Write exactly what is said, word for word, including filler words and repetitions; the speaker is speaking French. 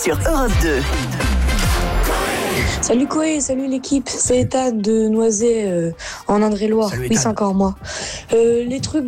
sur Europe deux. Salut Koé, salut l'équipe, c'est Ethan de Noisy euh, en Indre-et-Loire. Oui, c'est encore moi. Euh, les trucs